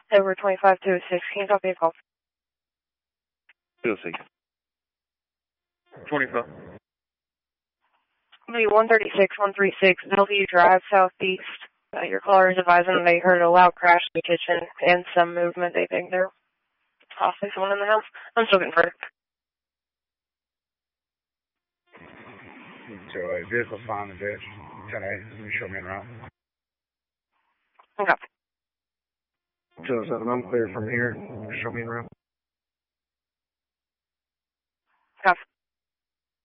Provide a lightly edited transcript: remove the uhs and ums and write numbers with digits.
Over 25-206. Can you copy a call? 206. 25. It'll be 136-136 Bellevue Drive Southeast. Your caller is advising they heard a loud crash in the kitchen and some movement. They think they're possibly someone in the house. I'm still getting further. So a vehicle found in the ditch today. Show me around. Okay. So is that I'm clear from here? Show me around.